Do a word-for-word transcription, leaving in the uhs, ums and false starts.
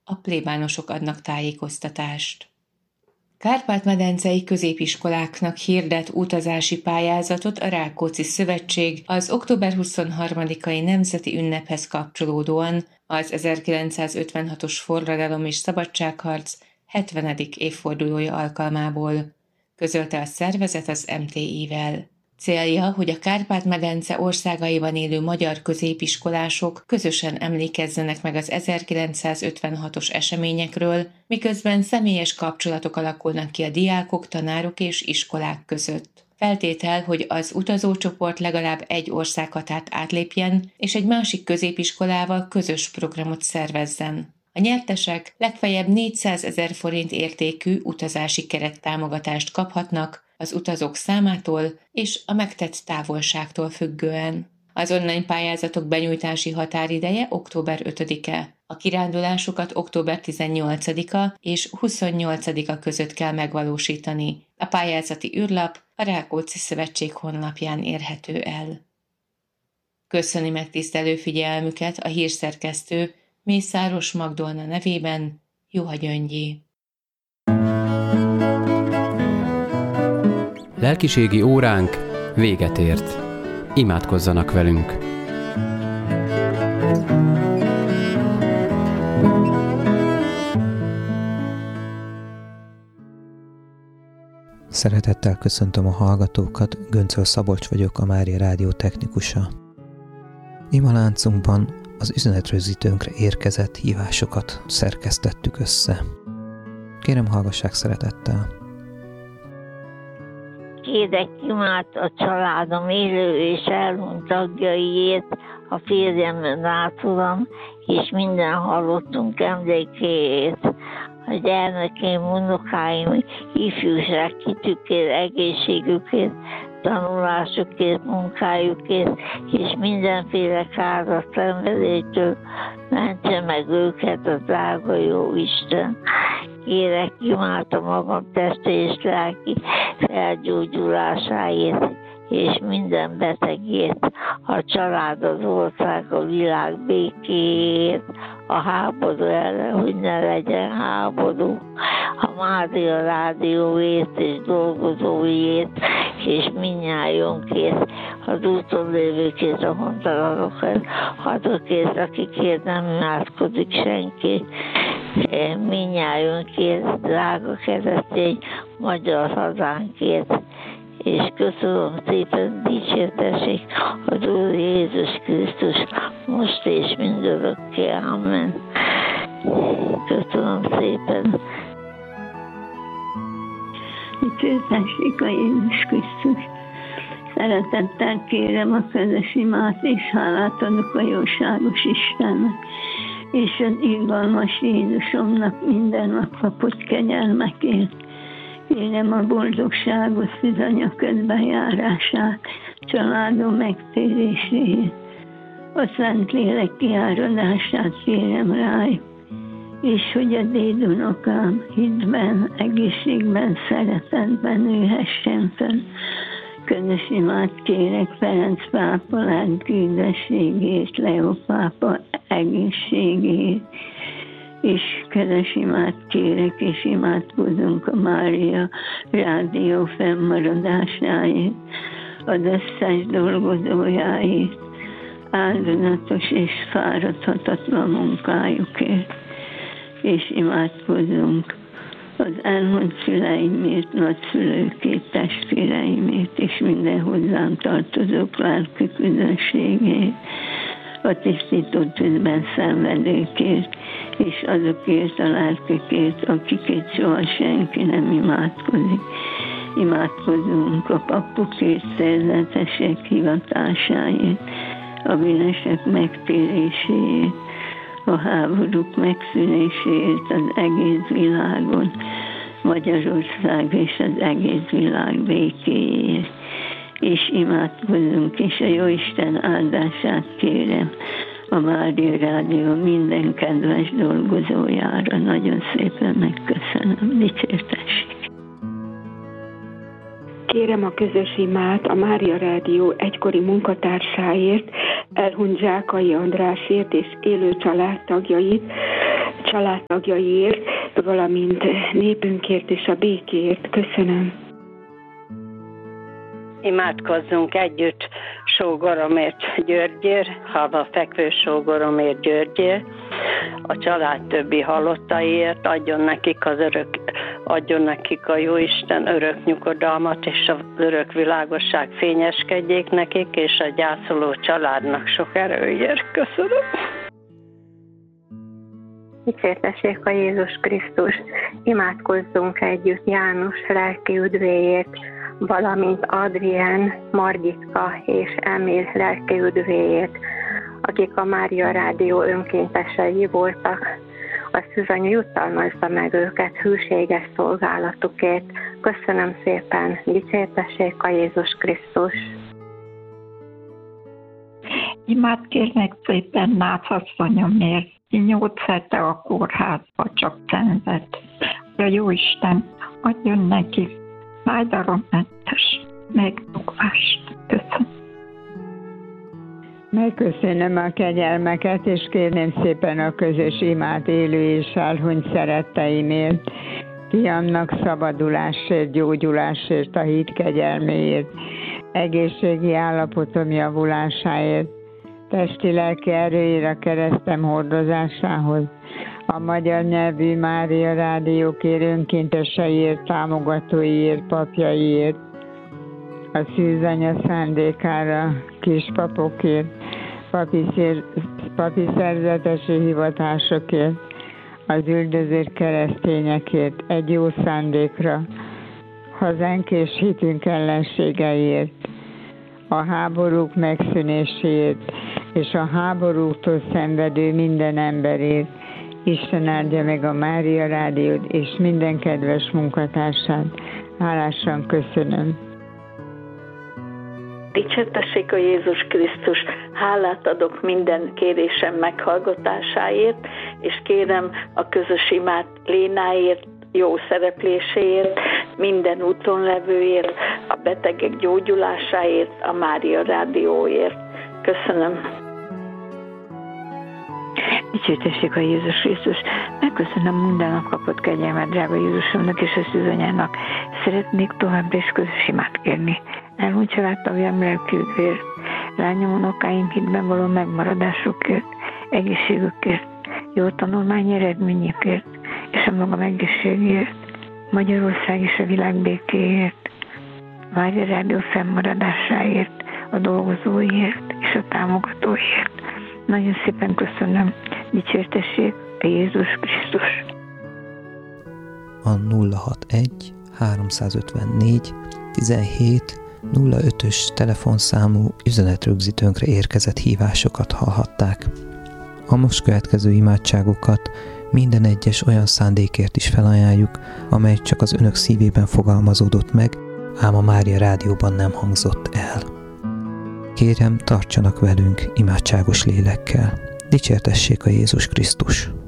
a plébánosok adnak tájékoztatást. Kárpát-medencei középiskoláknak hirdet utazási pályázatot a Rákóczi Szövetség az október huszonharmadikai nemzeti ünnephez kapcsolódóan az ezerkilencszázötvenhatos forradalom és szabadságharc hetvenedik évfordulója alkalmából, közölte a szervezet az em té i-vel. Célja, hogy a Kárpát-medence országaiban élő magyar középiskolások közösen emlékezzenek meg az ezerkilencszázötvenhatos eseményekről, miközben személyes kapcsolatok alakulnak ki a diákok, tanárok és iskolák között. Feltétel, hogy az utazócsoport legalább egy országhatárt átlépjen, és egy másik középiskolával közös programot szervezzen. A nyertesek legfeljebb négyszázezer forint értékű utazási kerettámogatást kaphatnak az utazók számától és a megtett távolságtól függően. Az online pályázatok benyújtási határideje október ötödike. A kirándulásokat október tizennyolcadika és huszonnyolcadika között kell megvalósítani. A pályázati űrlap a Rákóczi Szövetség honlapján érhető el. Köszöni megtisztelő figyelmüket a hírszerkesztő Mészáros Magdolna nevében Juha Gyöngyi. Lelkiségi óránk véget ért. Imádkozzanak velünk! Szeretettel köszöntöm a hallgatókat, Göncöl Szabolcs vagyok, a Mária Rádió technikusa. Imaláncunkban az üzenetrögzítőnkre érkezett hívásokat szerkesztettük össze. Kérem, hallgassák szeretettel! Kérek imát a családom élő és elhunyt tagjaiért, a férjemen át, Uram, és minden halottunk emlékéért, a gyermekeim, unokáim, ifjúság kitükért, egészségükért, tanulásukért, munkájukért, és mindenféle kárat szenvedélytől mentse meg őket a drága jó Isten. Kérek imát a magam testi és lelki felgyógyulásáért, és minden betegért, a család, az ország, a világ békéért, a háború ellen, hogy ne legyen háború, a Mária Rádióért és dolgozóért, és mindnyájunkért, az úton lévőkért, a hontalanokért, azokért, akikért nem imádkozik senki, mindnyájunkért, drága keresztény magyar hazánkért, és köszönöm szépen, dicsértessék az Úr Jézus Krisztus, most és mindörökké. Amen. Köszönöm szépen. Dicsértessék a Jézus Krisztus. Szeretettel kérem a közös imát, és hálát adok a jóságos Istennek, és az irgalmas Jézusomnak minden nap kapott kegyelmekért. Kérem a boldogságos szüzanya közbenjárását, családom megtérését, a Szentlélek kiáradását kérem rájuk, és hogy a dédunokám hitben, egészségben, szeretetben nőhessen fel. Közös imát kérek Ferenc pápa lelküldességét, Leó pápa egészségét, és közös imát kérek, és imádkozunk a Mária Rádió fennmaradásáért, az összes dolgozójáért, áldozatos és fáradhatatlan munkájukért, és imádkozunk az elhunyt szüleimért, nagyszülőkért, testvéreimért, és minden hozzám tartozók lelki közönségért, a tisztító tűzben szenvedőkért, és azokért a lelkekért, akikért soha senki nem imádkozik. Imádkozunk a papokért, szerzetesek hivatásáért, a bűnösök megtéréséért, a háborúk megszűnéséért az egész világon, Magyarország és az egész világ békéért. És imádkozunk, és a Jóisten áldását kérem a Mária Rádió minden kedves dolgozójára. Nagyon szépen megköszönöm. Dicsértessék! Kérem a közös imát a Mária Rádió egykori munkatársáért, elhunyt Zsákai Andrásért és élő családtagjait, családtagjaiért, valamint népünkért és a békéért. Köszönöm. Imádkozzunk együtt sógoromért Györgyért, halva fekvő sógoromért Györgyért, a család többi halottaiért, adjon nekik az örök, adjon nekik a Jóisten örök nyugodalmat, és az örök világosság fényeskedjék nekik, és a gyászoló családnak sok erőért. Köszönöm. Dicsértessék a Jézus Krisztus, imádkozzunk együtt János lelki üdvéért, valamint Adrien, Margitka és Emil lelki üdvéért, akik a Mária Rádió önkéntesei voltak. A Szűzanya jutalmazza meg őket hűséges szolgálatukért. Köszönöm szépen, dicsértessék a Jézus Krisztus. Imád kérnek szépen Náthasszonyomért, ki nyolc hete a kórházba csak szenved. A Jóisten adjon neki fájdalommentes megnyugvást. Köszönöm. Megköszönöm a kegyelmeket, és kérném szépen a közös imát élő és elhunyt szeretteimért, fiamnak szabadulásért, gyógyulásért, a hit kegyelméért, egészségi állapotom javulásáért, testi-lelki erőért a keresztem hordozásához, a magyar nyelvű Mária Rádió önkénteseiért, támogatóiért, papjaiért, a Szűzanya szándékára, kispapokért, papi, szér, papi szerzetesi hivatásokért, az üldözött keresztényekért, egy jó szándékra, hazánk és hitünk ellenségeiért, a háborúk megszűnéséért, és a háborúktól szenvedő minden emberért. Isten áldja meg a Mária Rádiót és minden kedves munkatársát. Hálásan köszönöm. Dicsértessék a Jézus Krisztus, hálát adok minden kérésem meghallgatásáért, és kérem a közös imát Lénáért, jó szerepléséért, minden úton levőért, a betegek gyógyulásáért, a Mária Rádióért. Köszönöm. Dicsértessék a Jézus Krisztus, megköszönöm minden nap kapott kegyelmet, drága Jézusomnak és a Szűzanyának. Szeretnék továbbra is közös imát kérni. Elhunyt családtagjam lelki üdvért, lányom, unokáim hitben való megmaradásukért, egészségükért, jó tanulmány eredményekért, és a magam egészségért, Magyarország és a világ békéért, Mária Rádió fennmaradásáért, a dolgozóért és a támogatóért. Nagyon szépen köszönöm. Dicsértessék a Jézus Krisztus. A nulla hatvanegy háromszázötvennégy tizenhét nulla ötös telefonszámú üzenetrögzítőnkre érkezett hívásokat hallhatták. A most következő imádságokat minden egyes olyan szándékért is felajánljuk, amely csak az önök szívében fogalmazódott meg, ám a Mária Rádióban nem hangzott el. Kérem, tartsanak velünk imádságos lélekkel. Dicsértessék a Jézus Krisztus!